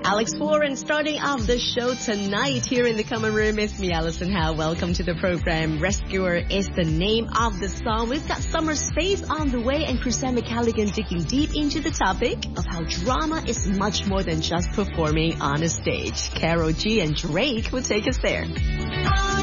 Alex Warren starting off the show tonight here in the common room is me, Alison Howe. Welcome to the program. Rescuer is the name of the song. We've got Summer Space on the way and Chrisanne McCalligan digging deep into the topic of how drama is much more than just performing on a stage. Karol G and Drake will take us there.